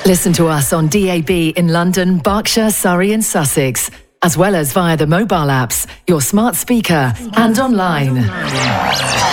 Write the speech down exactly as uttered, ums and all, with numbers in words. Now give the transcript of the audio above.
Listen to us on D A B in London, Berkshire, Surrey and Sussex, as well as via the mobile apps, your smart speaker and online.